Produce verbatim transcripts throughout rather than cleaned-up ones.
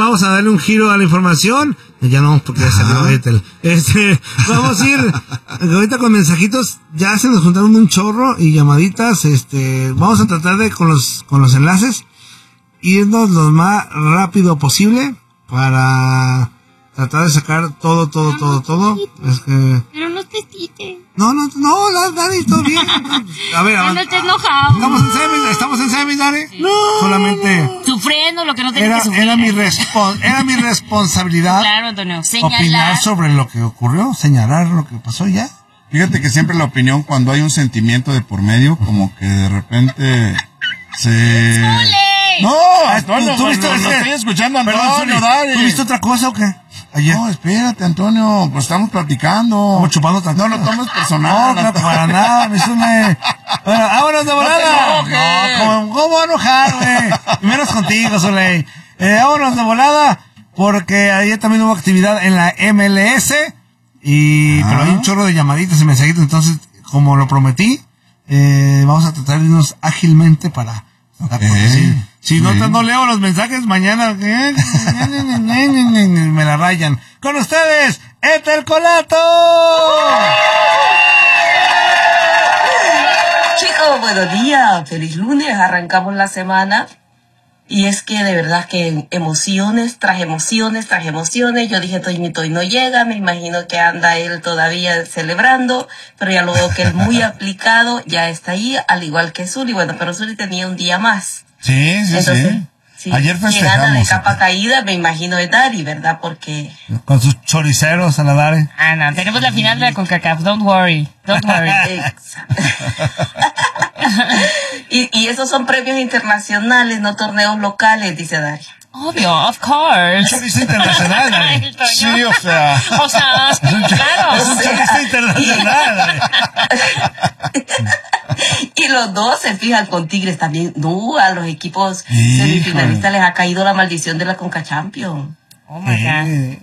vamos a darle un giro a la información. Ya no, porque ya salió Ethel. Este, vamos a ir ahorita con mensajitos. Ya se nos juntaron un chorro y llamaditas. Este, vamos a tratar de con los con los enlaces irnos lo más rápido posible para tratar de sacar todo, todo, todo, todo. Es que... Pero no te quites. No, no, no, no, Dani, todo bien. A ver, a ver. No estés enojado. Estamos en semis, estamos en semis, Dani. Sí. No. Solamente... Sufriendo lo que no tenía Era, que sufrir. era, mi respon- era mi responsabilidad. Claro, Antonio. Señalar. Opinar sobre lo que ocurrió, señalar lo que pasó ya. Fíjate que siempre la opinión, cuando hay un sentimiento de por medio, como que de repente se... ¡Zule! No, Antonio, tú, tú viste, lo- lo es que- estoy escuchando, Perdón, Antonio, Zuli, dale. ¿tú viste otra cosa o qué? Ayer. No, espérate, Antonio, pues estamos platicando. Estamos chupando tanto. No lo tomes personal. No, no, para nada, me sume. Bueno, vámonos de volada. No te enojes. No, ¿cómo, cómo voy a enojar, güey? Y menos contigo, Soleil. Eh, vámonos de volada, porque ayer también hubo actividad en la M L S, y, Ah. pero hay un chorro de llamaditas y mensajitos, entonces, como lo prometí, eh, vamos a tratar de irnos ágilmente para... Okay. Sí. Si no, Sí. te- no leo los mensajes mañana, me la rayan. Con ustedes, Ethel Colato. Chicos, buenos días, feliz lunes, arrancamos la semana y es que de verdad que emociones tras emociones tras emociones. Yo dije, Toñito hoy no llega, me imagino que anda él todavía celebrando, pero ya lo veo que es muy aplicado, ya está ahí, al igual que Zuli. Bueno, pero Zuli tenía un día más. Sí, sí, Entonces, sí. sí, Ayer quien anda de festejamos. capa caída, me imagino es Dari, ¿verdad? Porque... Con sus choriceros a la Dare. Ah, no, tenemos la final de la CONCACAF. Don't worry. Don't worry. Exacto. y, y esos son premios internacionales, no torneos locales, dice Daria. Obvio, of course. Chorizo internacional, Dare. Ay, Toño. Sí, o sea. O sea, Es un claro. chorizo internacional, Dare. Y los dos se fijan con Tigres también. No, a los equipos Híjole. semifinalistas les ha caído la maldición de la Conca Champions. Oh my God. Eh,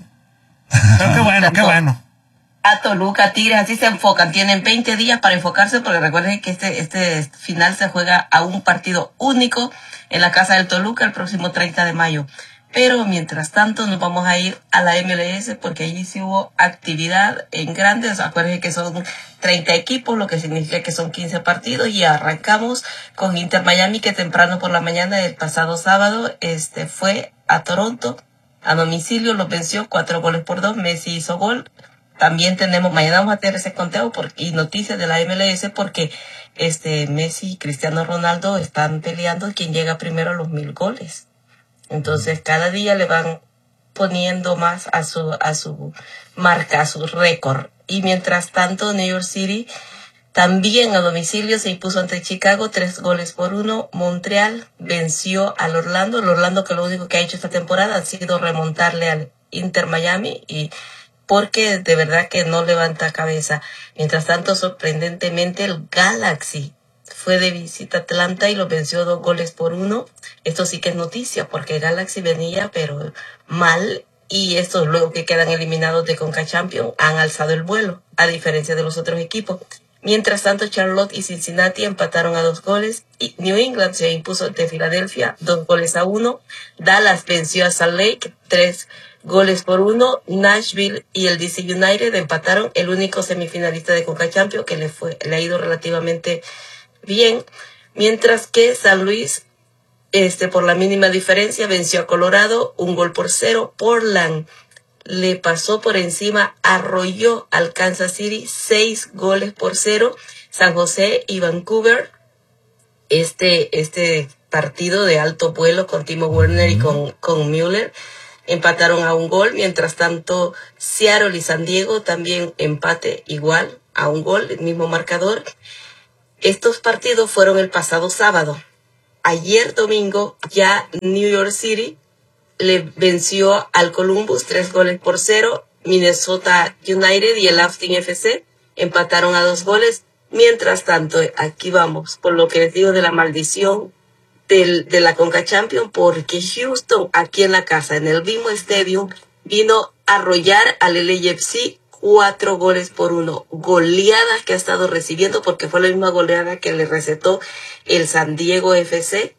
Pero qué bueno, qué bueno. A Toluca, Tigres, así se enfocan. Tienen veinte días para enfocarse porque recuerden que este, este final se juega a un partido único en la casa del Toluca el próximo treinta de mayo. Pero mientras tanto nos vamos a ir a la M L S porque allí sí hubo actividad en grandes. Acuérdense que son treinta equipos, lo que significa que son quince partidos, y arrancamos con Inter Miami, que temprano por la mañana del pasado sábado este fue a Toronto a domicilio, lo venció cuatro goles por dos. Messi hizo gol. También tenemos, mañana vamos a tener ese conteo por, y noticias de la M L S porque este Messi y Cristiano Ronaldo están peleando quién llega primero a los mil goles. Entonces cada día le van poniendo más a su a su marca, a su récord. Y mientras tanto, New York City también a domicilio se impuso ante Chicago tres goles por uno. Montreal venció al Orlando. El Orlando, que lo único que ha hecho esta temporada ha sido remontarle al Inter Miami, y porque de verdad que no levanta cabeza. Mientras tanto, sorprendentemente, el Galaxy fue de visita a Atlanta y lo venció dos goles por uno. Esto sí que es noticia, porque Galaxy venía pero mal, y estos luego que quedan eliminados de Conca Champions han alzado el vuelo, a diferencia de los otros equipos. Mientras tanto, Charlotte y Cincinnati empataron a dos goles, y New England se impuso ante Filadelfia dos goles a uno. Dallas venció a Salt Lake tres goles por uno. Nashville y el D C United empataron, el único semifinalista de Conca Champions que le fue le ha ido relativamente bien, mientras que San Luis este por la mínima diferencia venció a Colorado un gol por cero. Portland le pasó por encima, arrolló al Kansas City seis goles por cero. San José y Vancouver, este este partido de alto vuelo con Timo Werner y con, con Müller, empataron a un gol. Mientras tanto, Seattle y San Diego también empate igual a un gol, el mismo marcador. Estos partidos fueron el pasado sábado. Ayer domingo ya New York City le venció al Columbus tres goles por cero. Minnesota United y el Austin F C empataron a dos goles. Mientras tanto, aquí vamos por lo que les digo de la maldición del, de la Conca Champions, porque Houston aquí en la casa, en el BMO Stadium, vino a arrollar al L A F C cuatro goles por uno. Goleadas que ha estado recibiendo, porque fue la misma goleada que le recetó el San Diego F C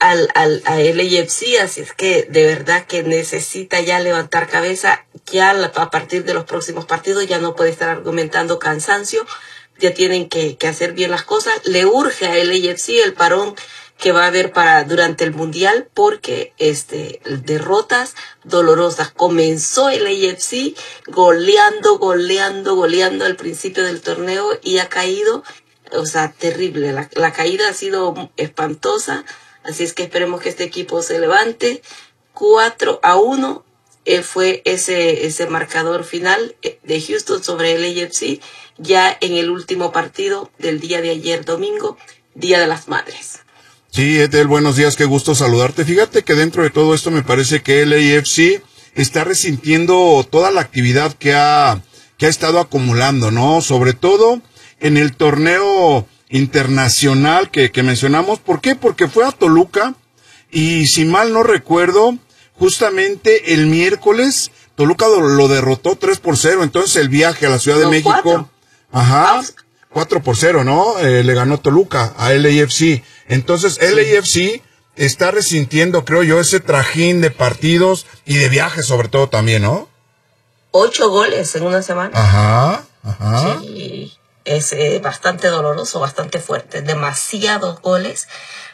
al, al a L A F C, así es que de verdad que necesita ya levantar cabeza. Ya a partir de los próximos partidos ya no puede estar argumentando cansancio, ya tienen que, que hacer bien las cosas. Le urge a L A F C el parón que va a haber para durante el mundial, porque este derrotas dolorosas. Comenzó el A F C goleando, goleando, goleando al principio del torneo y ha caído, o sea, terrible. La, la caída ha sido espantosa, así es que esperemos que este equipo se levante. cuatro a uno eh, fue ese, ese marcador final de Houston sobre el A F C, ya en el último partido del día de ayer domingo, Día de las Madres. Sí, Ethel, buenos días, qué gusto saludarte. Fíjate que dentro de todo esto me parece que el A F C está resintiendo toda la actividad que ha, que ha estado acumulando, ¿no? Sobre todo en el torneo internacional que, que mencionamos. ¿Por qué? Porque fue a Toluca y, si mal no recuerdo, justamente el miércoles Toluca lo, lo derrotó tres por cero. Entonces el viaje a la Ciudad de no, México, cuatro. Ajá, cuatro por cero, ¿no? Eh, le ganó Toluca a L A F C. Entonces, sí. L A F C está resintiendo, creo yo, ese trajín de partidos y de viajes sobre todo también, ¿no? Ocho goles en una semana. Ajá, ajá. Sí, es eh, bastante doloroso, bastante fuerte. Demasiados goles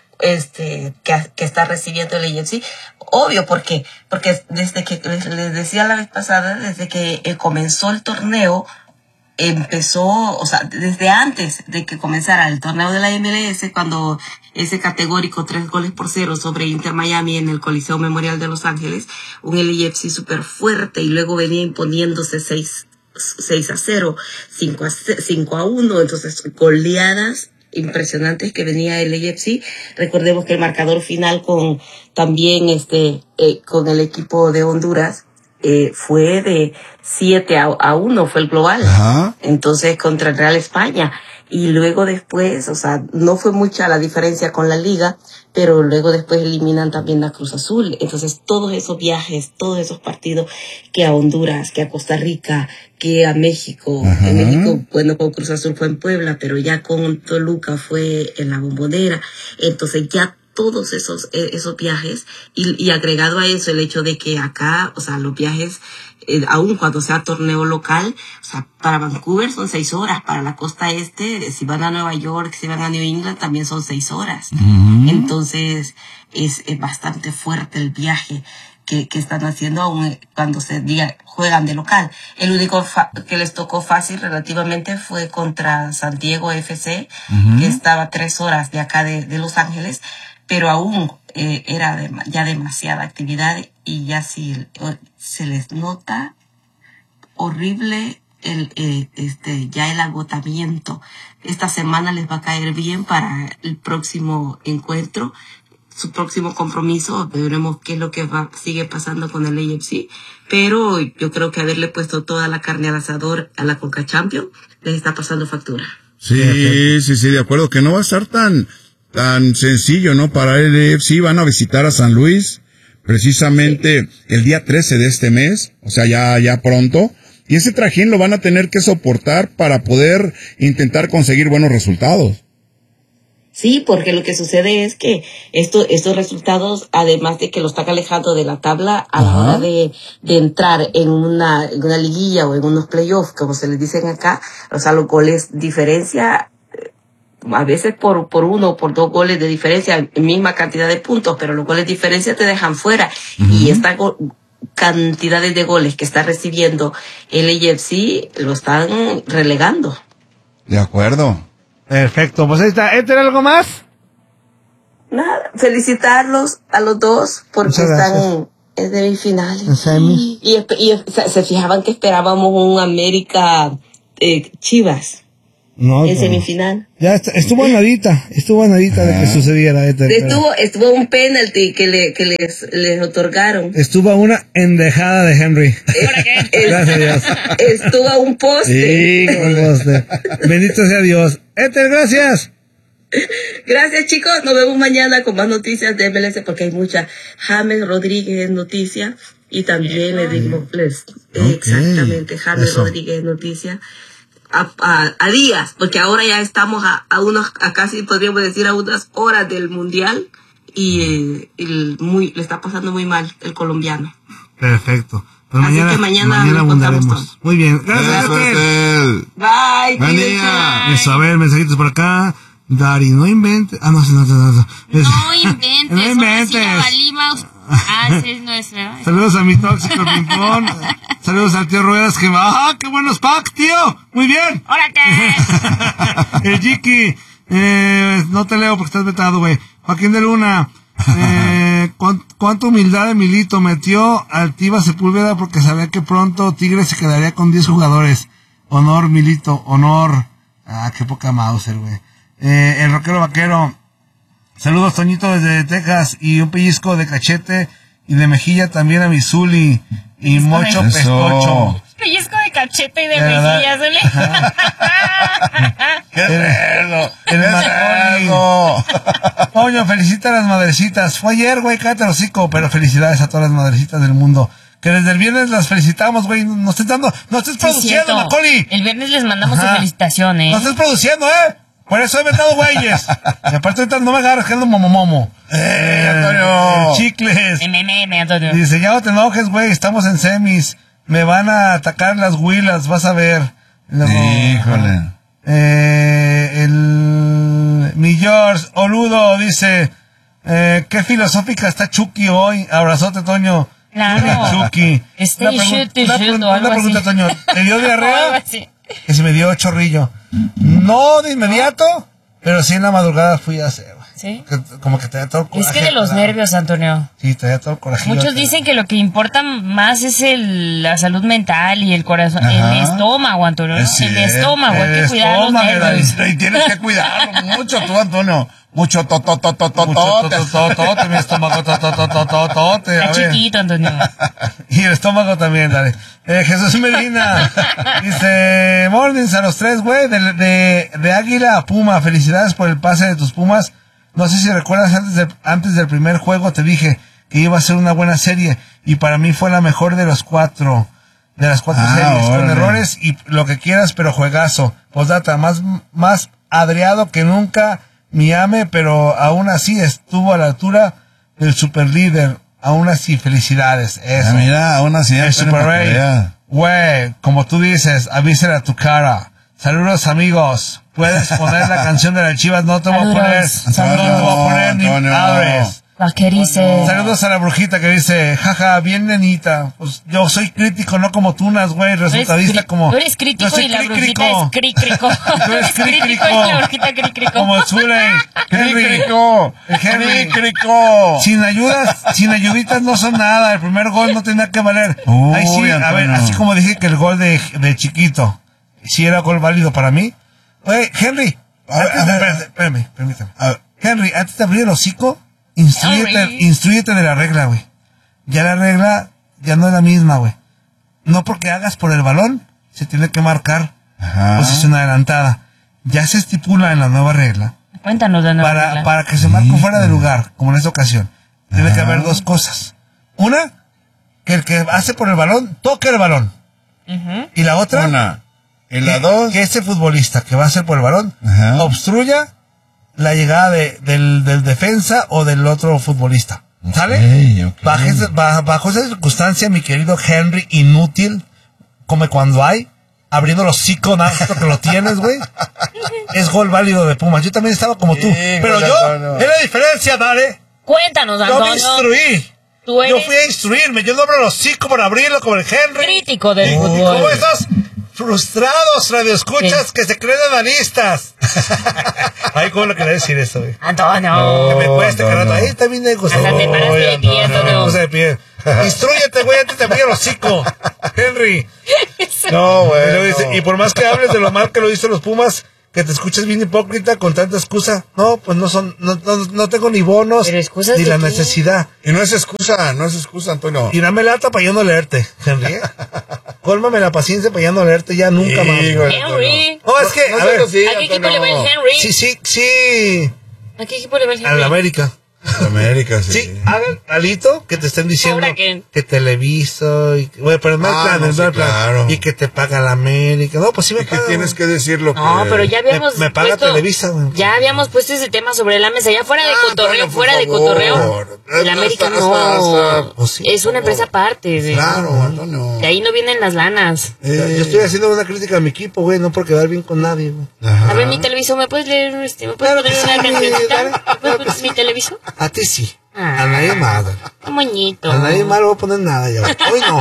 este que, que está recibiendo el A F C. Obvio, ¿por qué? Porque desde que, les, les decía la vez pasada, desde que eh, comenzó el torneo, empezó, o sea, desde antes de que comenzara el torneo de la M L S, cuando ese categórico tres goles por cero sobre Inter Miami en el Coliseo Memorial de Los Ángeles, un L A F C súper fuerte, y luego venía imponiéndose seis a cero, cinco a uno, entonces goleadas impresionantes que venía el A F C. Recordemos que el marcador final con también este eh, con el equipo de Honduras Eh, fue de siete a uno, fue el global. Ajá. Entonces contra el Real España, y luego después, o sea, no fue mucha la diferencia con la liga, pero luego después eliminan también a Cruz Azul. Entonces todos esos viajes, todos esos partidos, que a Honduras, que a Costa Rica, que a México. Ajá. En México, bueno, con Cruz Azul fue en Puebla, pero ya con Toluca fue en la Bombonera. Entonces ya todos esos esos viajes, y, y agregado a eso el hecho de que acá, o sea, los viajes, eh, aun cuando sea torneo local, o sea, para Vancouver son seis horas, para la costa este, si van a Nueva York, si van a New England, también son seis horas. Uh-huh. Entonces, es, es bastante fuerte el viaje que, que están haciendo aún cuando se diga, juegan de local. El único fa- que les tocó fácil relativamente fue contra San Diego F C, uh-huh. que estaba a tres horas de acá de, de Los Ángeles, pero aún eh, era de, ya demasiada actividad, y ya sí se les nota horrible el eh, este ya el agotamiento. Esta semana les va a caer bien para el próximo encuentro, su próximo compromiso. Veremos qué es lo que va sigue pasando con el A F C, pero yo creo que haberle puesto toda la carne al asador a la Conca Champions les está pasando factura. Sí, sí, sí, de acuerdo, que no va a estar tan tan sencillo, ¿no? Para el L A F C van a visitar a San Luis precisamente sí. el día trece de este mes, o sea, ya ya pronto, y ese trajín lo van a tener que soportar para poder intentar conseguir buenos resultados. Sí, porque lo que sucede es que esto, estos resultados, además de que lo están alejando de la tabla a Ajá. la hora de, de entrar en una, en una liguilla o en unos playoffs, como se les dicen acá, o sea, los goles diferencia, a veces por, por uno o por dos goles de diferencia, misma cantidad de puntos, pero los goles de diferencia te dejan fuera. Uh-huh. Y esta go- cantidades de goles que está recibiendo el A F C lo están relegando. De acuerdo. Perfecto, pues ahí está. ¿Este algo más? Nada, felicitarlos a los dos porque están en semifinales. ¿En y, y, y se fijaban que esperábamos un América eh, Chivas. No, en no. semifinal. Ya está, estuvo a nadita, estuvo a nadita de que sucediera. Este, estuvo, estuvo un penalti que le, que les, les otorgaron. Estuvo a una endejada de Henry. Es, Gracias a Dios. Estuvo a un poste. Sí, un poste. Bendito sea Dios. Éter, gracias. Gracias, chicos. Nos vemos mañana con más noticias de M L S, porque hay muchas. James Rodríguez es noticia, y también les digo, les, okay. exactamente, James Eso. Rodríguez es noticia. A, a, a días, porque ahora ya estamos a, a unos, a casi podríamos decir a unas horas del mundial, y, eh, el muy, le está pasando muy mal el colombiano. Perfecto. Pues Así mañana, que mañana mañana lo contamos abundaremos. todo. Muy bien. Gracias, Eso Raquel. es él. Bye. Buen cuídense. día. Eso, a ver, mensajitos por acá. Dari, no inventes. Ah, no, no, no, no. no. Es- No inventes. No inventes. ahora sí la valimos. Ah, esa es nuestra. Saludos a mi tóxico pimpón. Saludos al tío Ruedas que va. ¡Ah, qué buenos packs, tío! Muy bien. ¿Ahora qué? El Jiki. Eh, no te leo porque estás vetado, güey. Joaquín de Luna. Eh, ¿cuán- ¿Cuánta humildad de Milito metió al Tiva Sepúlveda porque sabía que pronto Tigres se quedaría con diez jugadores? Honor, Milito, honor. Ah, qué poca Mauser, güey. Eh, el rockero vaquero. Saludos, Toñito, desde Texas. Y un pellizco de cachete y de mejilla también a mi Zuli. Y mocho Eso. pescocho. Pellizco de cachete y de De verdad. mejillas, ¿vale? ¡Qué cerdo! El ¡Qué Macaulay. cerdo! Toño, felicita a las madrecitas. Fue ayer, güey, cállate el hocico, pero felicidades a todas las madrecitas del mundo. Que desde el viernes las felicitamos, güey. No estés dando, no estés Sí, produciendo, cierto. Macaulay. El viernes les mandamos Ajá. su felicitación, ¿eh? No estés produciendo, ¿eh? Por eso he vetado güeyes. Y aparte ahorita no me agarres que ando momomomo. ¡Eh, Antonio! El Chicles. M M M, Antonio. Dice, ya no te enojes, güey, estamos en semis. Me van a atacar las huilas, vas a ver. Luego, Híjole. Eh, el mi George Oludo dice, eh, qué filosófica está Chucky hoy. Abrazote, Toño. Claro. Chucky. Stay Una, pregun- shoot to una, shoot pregun- o algo una pregunta, así. Toño. ¿Te dio Algo diarrea? así. Que se me dio chorrillo. No de inmediato, pero sí en la madrugada fui a hacer, güey. ¿Sí? Que- Como que te da todo el Es coraje. que de los ¿verdad? nervios, Antonio. Sí, te da todo el coraje. Muchos dicen que lo que importa más es el, la salud mental y el corazón, Ajá. el estómago, Antonio. ¿no? Es El cierto. estómago, hay que cuidar los nervios. Y tienes que cuidarlo mucho, tú, Antonio. Mucho Mucho totototototote. totototote, mi estómago tototototote. a Está ver. chiquito, Antonio. Y el estómago también, dale. Eh, Jesús Medina dice, mornings a los tres, güey, de, de, de Águila a Puma, felicidades por el pase de tus Pumas. No sé si recuerdas, antes, de, antes del primer juego te dije que iba a ser una buena serie, y para mí fue la mejor de los cuatro, de las cuatro Ah, series, con órale. errores y lo que quieras, pero juegazo. Postdata, más, más adriado que nunca, Miami, pero aún así estuvo a la altura del superlíder. Aún así, felicidades. Eso. Ah, mira, aún así. El Super Ray. Güey, como tú dices, avísale a tu cara. Saludos, amigos. Puedes poner la canción de las Chivas. No te voy a poner, Saludos. no te voy a poner ni Antonio. madres. Vaquerice. Saludos a la brujita que dice, jaja, bien nenita. Pues yo soy crítico, no como tunas, güey, Tú eres resultadista cri- como... Tú eres crítico Yo soy y la crícrico. brujita es cricrico. Tú eres crícrico. y la brujita cricrico. Como el Zule. Henry. Crícrico. El Henry. Crícrico. Sin ayudas, sin ayuditas no son nada. El primer gol no tenía que valer. Uy, Ahí sí, a ver, Antonio. así como dije que el gol de, de Chiquito, sí era gol válido para mí. Oye, Henry, A ver, antes a de- ver. espérate, espérame, permítame. A ver. Henry, antes de abrir el hocico, instruyete, Henry. instruyete de la regla, güey. Ya la regla ya no es la misma, güey. No porque hagas por el balón, se tiene que marcar Ajá. posición adelantada. Ya se estipula en la nueva regla Cuéntanos de nuevo. para, para que se marque fuera de lugar, como en esta ocasión, tiene que haber dos cosas. Una, que el que hace por el balón, toque el balón. Y la otra, Una. Y que, la dos. que ese futbolista que va a hacer por el balón, Ajá. obstruya la llegada de, del, del defensa o del otro futbolista. ¿Sale? Ok, ok. Bajo, esa- ba- bajo esa circunstancia, mi querido Henry, inútil, come cuando hay, abriendo los hocico, nada más porque lo tienes, güey. Es gol válido de Pumas. Yo también estaba como tú. Sí, Pero gol, yo, gol, gol. es la diferencia, Dale. Cuéntanos, Yo me Antonio. instruí. Tú Yo eres fui a instruirme. Yo no abro los hocico para abrirlo como el Henry. crítico del Y fútbol. como esos frustrados radioescuchas Sí. que se creen analistas. Ay, ¿cómo lo quería decir eso, güey? Antonio. Que me cueste, no, carajo. no. Ahí está bien de gusto. Hasta te paraste de pie, Antonio. Me puse de pie. Instrúyete, güey, antes de abrir el hocico. Henry. No, Y, güey. luego dice, y por más que hables de lo mal que lo dicen los Pumas, que te escuches bien hipócrita con tanta excusa. No, pues no son, no, no, no tengo ni bonos, ¿Pero excusas ni de la qué? necesidad. Y no es excusa, no es excusa, Antonio. Y dame lata para yo no leerte, Henry. ¿eh? Cólmame la paciencia para ya no leerte ya nunca más. Sí, güey, Henry. No, es que, No a seas ver, así, ¿A qué equipo le va el Antonio. Henry? sí, sí, sí, ¿A qué equipo le va el a Henry? la América. América, sí. Sí, hagan alito que te estén diciendo ¿Ahora qué? que Televiso, y, bueno, pero no Ah, plan, no, el sí, mal plan, claro. y que te paga la América. No, pues sí me ¿Y qué paga. tienes güey. que decir lo que... No, pero ya habíamos Me- me paga puesto, Televisa, güey. ya habíamos puesto ese tema sobre la mesa, ya fuera de Ah, cotorreo, Antonio, por fuera de favor. cotorreo. Hasta- La América hasta- no, hasta- pues sí, es por una favor. empresa aparte. De, Claro, Antonio. de ahí no vienen las lanas. Eh, Yo estoy haciendo una crítica a mi equipo, güey, no por quedar bien con nadie, güey. ajá. A ver, mi televisor, ¿me puedes leer, este, me puedes Claro que poner una sí, cancioncita? dale, ¿Me puedes claro que poner sí. mi televisor? A ti sí. Ah. A nadie más. güey. Qué moñito. A nadie más le voy a poner nada ya. güey. Hoy no.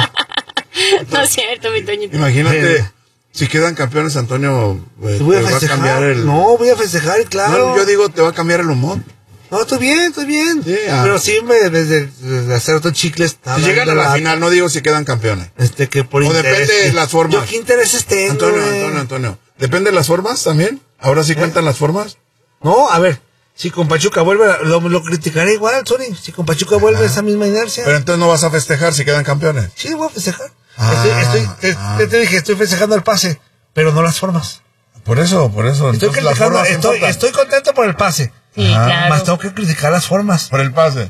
No es cierto, mi Toñito. Imagínate, Eh. si quedan campeones, Antonio, eh, Te voy a te va a festejar. cambiar el... No, voy a festejar, claro. No, yo digo, te va a cambiar el humor. No, estoy bien, estoy bien. Sí, ah. Pero sí, me, desde, desde hacer otros chicles. estaba Si llegan a dando la final, no digo si quedan campeones. Este, que por O interés. depende de las formas. Yo, ¿qué intereses tengo, Antonio, güey? Antonio, Antonio. ¿Depende de las formas también? ¿Ahora sí cuentan las formas? No, a ver. Si con Pachuca vuelve, lo, lo criticaré igual, Sony. Si con Pachuca vuelve esa misma inercia. Pero entonces no vas a festejar si quedan campeones. Sí, voy a festejar. Ah, estoy, estoy, te, ah. te, te dije, estoy festejando el pase, pero no las formas. Por eso, por eso. Estoy Entonces, las criticando, formas estoy, importan. estoy contento por el pase. Sí, Ajá. claro. Más tengo que criticar las formas. Por el pase.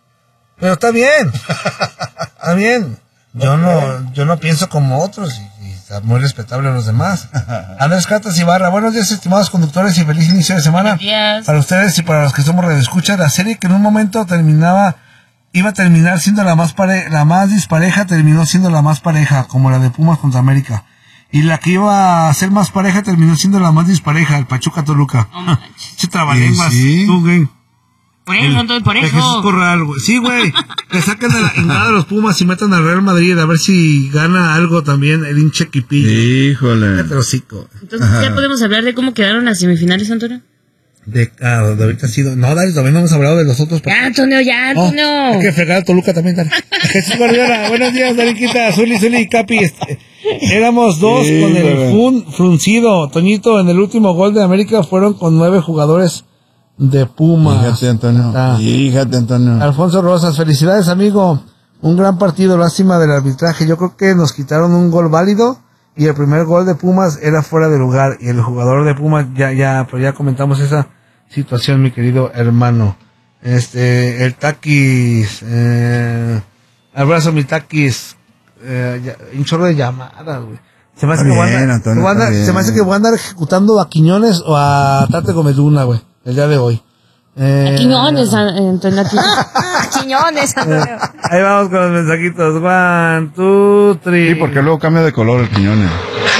Pero está bien. Está bien. Yo no, yo no pienso como otros y, y está muy respetable a los demás. Andrés Catas Ibarra, buenos días, estimados conductores, y feliz inicio de semana. Buenos días. Para ustedes y para los que somos radioescuchas, la serie que en un momento terminaba, iba a terminar siendo la más pare, la más dispareja, terminó siendo la más pareja, como la de Pumas contra América. Y la que iba a ser más pareja terminó siendo la más dispareja, el Pachuca Toluca. No manches. Che trabalenguas, ¿Y sí? tú, güey. Por eso, Antonio, por El eso. Jesús Corral, güey. Sí, güey. Que saquen de la ingada de los Pumas y metan al Real Madrid a ver si gana algo también el hinche Quipillo. Híjole. Cállate el hocico. Entonces, ¿ya podemos hablar de cómo quedaron las semifinales, Antonio? De, ah, de ahorita ha sido. No, Dale, todavía no hemos hablado de los otros. Ya, Antonio, ya, No, Antonio. hay que fregar a Toluca también, Dale. Jesús Guardiola, buenos días, Dariquita, Zuli, Zuli, Capi. Este, éramos dos Sí, con el güey. fun, fruncido. Toñito, en el último gol de América fueron con nueve jugadores de Pumas. Fíjate, Antonio. Ah. Fíjate, Antonio. Alfonso Rosas, felicidades, amigo. Un gran partido, lástima del arbitraje. Yo creo que nos quitaron un gol válido y el primer gol de Pumas era fuera de lugar y el jugador de Pumas ya ya pues ya comentamos esa situación, mi querido hermano. Este, el Taquis, eh, abrazo mi Taquis, eh, ya- un chorro de llamadas, güey. Se me hace Está que voy a bien, andar- Antonio, voy a andar- está se me hace bien. que voy a andar ejecutando a Quiñones o a Tate Gómez Luna, güey, el día de hoy. Eh, Quiñones, Antonio. Qui- Quiñones, Antonio. Ahí vamos con los mensajitos. One, two, three. Sí, porque luego cambia de color el Quiñones.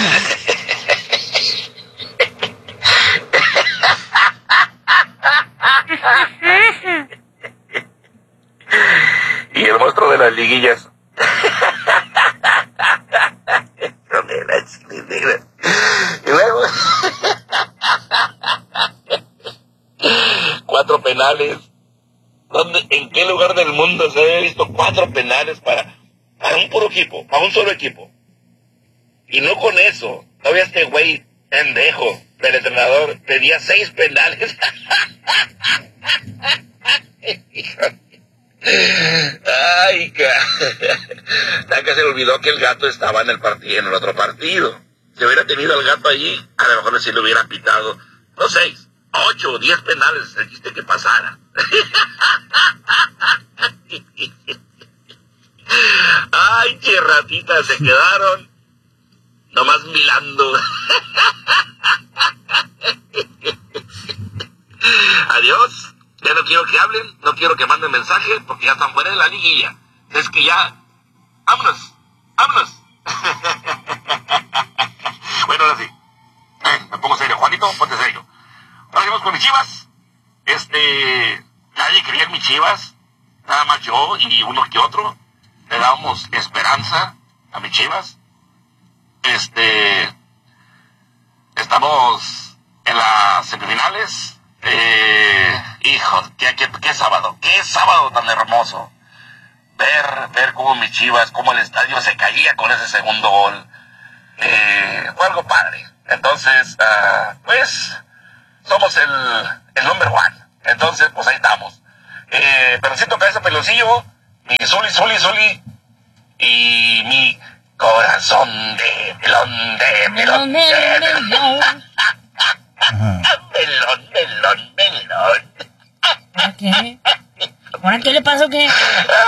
Y el monstruo de las liguillas. Son de las liguillas. Y luego... cuatro penales. ¿Dónde, ¿En qué lugar del mundo se había visto cuatro penales para, para un puro equipo, para un solo equipo? Y no con eso. Todavía este güey pendejo del entrenador pedía seis penales. Ay, ca... que se le olvidó que el gato estaba en el partido, en el otro partido. Si hubiera tenido al gato allí, a lo mejor sí le hubieran pitado, no seis, ocho o diez penales, el chiste que pasara. Ay, che ratitas, se quedaron nomás milando. Adiós. Ya no quiero que hablen, no quiero que manden mensajes porque ya están fuera de la liguilla. Es que ya... ¡Vámonos! ¡Vámonos! Bueno, ahora sí. Eh, me pongo serio. Juanito, ponte serio. Ahora vamos con mis Chivas. Este... Nadie creía en mis Chivas. Nada más yo y uno que otro. Le dábamos esperanza a mis Chivas. Este... Estamos en las semifinales. Eh, hijo, qué, qué, qué sábado, qué sábado tan hermoso. Ver, ver cómo mis Chivas, cómo el estadio se caía con ese segundo gol. Eh, fue algo padre. Entonces, uh, pues, somos el, el number one. Entonces, pues ahí estamos. Eh, Peloncito, cabeza, peloncillo, mi Zuli, Zuli, Zuli, y mi corazón de melón, de melón, de melón. Melón, melón, melón. ¿Qué? ¿Ahora qué le pasó o qué?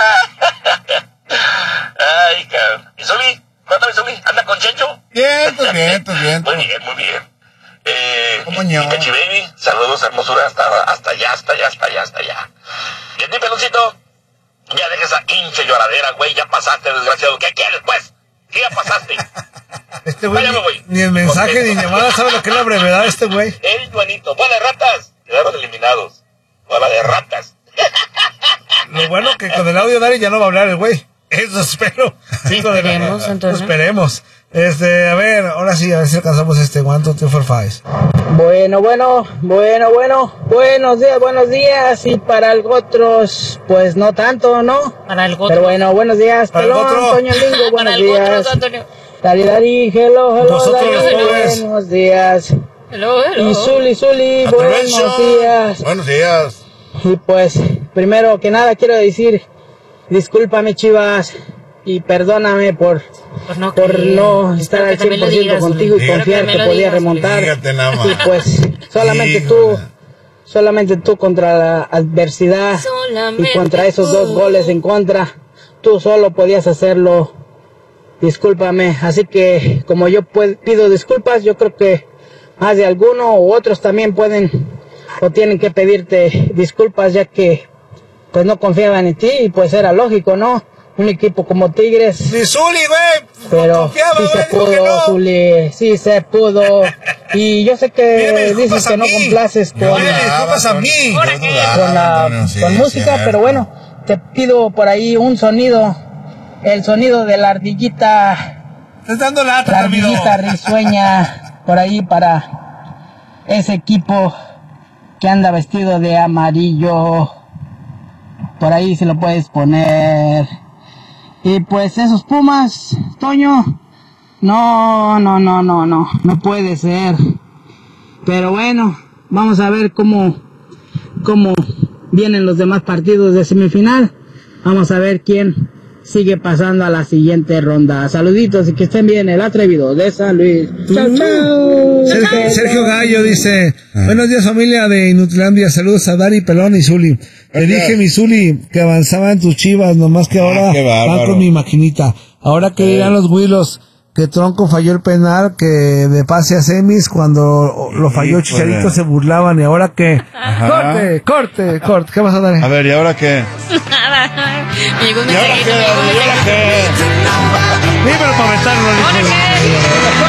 Ay, cabrón. ¿Y Zuli? ¿Cuándo Zuli? ¿Anda con Checho? Bien, pues bien, pues bien. Muy bien, muy bien. Eh, ¿Cómo y, ño? y Pechi Baby, saludos, hermosura, hasta, hasta allá, hasta allá, hasta allá, hasta allá. Y a ti, Peloncito, ya deja esa hinche lloradera, güey, ya pasaste, desgraciado. ¿Qué quieres, pues? ¿Qué ya pasaste? Este güey, Vaya, me voy. ni el mensaje Contento. ni llamada sabe lo que es la brevedad de este güey. El Juanito, bola de ratas, quedaron eliminados. Bola de ratas. Lo bueno que con el audio Dari ya no va a hablar el güey. Eso espero. Sí, con el- Esperemos, entonces. Esperemos. Este, a ver, ahora sí, a ver si alcanzamos este one, two, three, four, five. Bueno, bueno, bueno, bueno, buenos días, buenos días, y para otros, pues no tanto, ¿no? Para el Pero otro. bueno, buenos días, Para el Pelón, otro. Toño Lingo, Para buenos el otro, días. Antonio. Dari, Dari, hello, hello, Nosotros Dari, los pobres. buenos días. Hello, hello. Y Zuli, Zuli, buenos días. Buenos días. Y pues, primero que nada quiero decir, discúlpame, Chivas, y perdóname por, Pues no, por que- no espero estar que al también cien lo por ciento digas, contigo y Zuli. confiar Espero que que me lo podía digas, Zuli. remontar. Fíjate nada más. Y pues, solamente tú, Híjole. solamente tú contra la adversidad Solamente y contra esos tú. dos goles en contra, tú solo podías hacerlo. Discúlpame, así que como yo puedo, pido disculpas, yo creo que más de alguno u otros también pueden o tienen que pedirte disculpas, ya que pues no confiaban en ti y pues era lógico, ¿no? Un equipo como Tigres, Ni Zuli, güey. pero no confiaba, sí se güey, dijo que pudo, no. Zuli, sí se pudo. Y yo sé Pídeme que disculpas dices a que no mí. complaces con, Pídeme disculpas a mí. ¿Ahora qué? con la con música, pero bueno, te pido por ahí un sonido, el sonido de la ardillita. Estás dando lata, La amigo. ardillita risueña por ahí para ese equipo que anda vestido de amarillo. Por ahí se lo puedes poner. Y pues esos Pumas, Toño, no, no, no, no, no, no puede ser. Pero bueno, vamos a ver cómo, cómo vienen los demás partidos de semifinal. Vamos a ver quién sigue pasando a la siguiente ronda. Saluditos y que estén bien, el atrevido de San Luis. Chao, chao. Sergio, Sergio Gallo dice, buenos días familia de Inutilandia, saludos a Dari, Pelón y Zuli. Te dije, mi Zuli, que avanzaban tus Chivas, nomás que ahora qué bárbaro. van con mi maquinita. Ahora que dirán los Willos que Tronco falló el penal, que de pase a semis, cuando lo falló Híjole. Chicharito se burlaban, y ahora que... Corte, corte, corte, ¿qué vas a dar? A ver, ¿y ahora qué? Nada. Me llegó un ¿Y ahora mensajito, qué? me llegó un ¿Y ahora mensajito. qué? Dímelo para aventarlo, ¿Ahora dijo. qué?